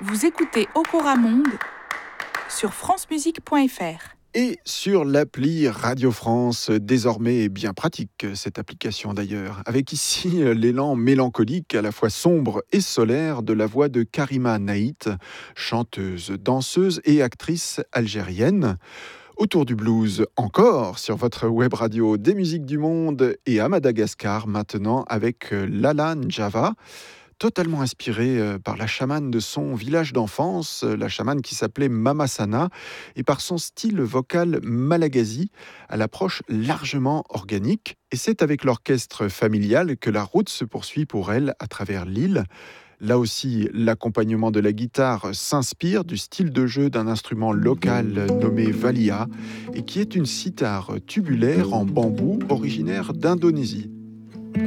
Vous écoutez Okora Monde sur francemusique.fr. Et sur l'appli Radio France, désormais bien pratique cette application d'ailleurs, avec ici l'élan mélancolique à la fois sombre et solaire de la voix de Karima Naït, chanteuse, danseuse et actrice algérienne. Autour du blues encore sur votre web radio des musiques du monde et à Madagascar maintenant avec Lala Njava. Totalement inspirée par la chamane de son village d'enfance, la chamane qui s'appelait Mama Sana, et par son style vocal malagazi, à l'approche largement organique. Et c'est avec l'orchestre familial que la route se poursuit pour elle à travers l'île. Là aussi, l'accompagnement de la guitare s'inspire du style de jeu d'un instrument local nommé valia, et qui est une cithare tubulaire en bambou originaire d'Indonésie.